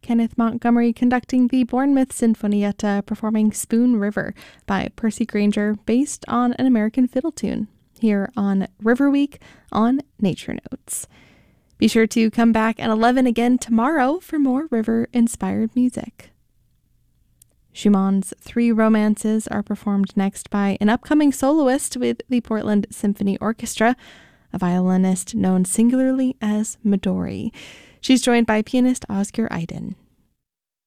Kenneth Montgomery conducting the Bournemouth Sinfonietta performing Spoon River by Percy Grainger based on an American fiddle tune here on River Week on Nature Notes. Be sure to come back at 11 again tomorrow for more river-inspired music. Schumann's Three Romances are performed next by an upcoming soloist with the Portland Symphony Orchestra, a violinist known singularly as Midori. She's joined by pianist Oscar Iden.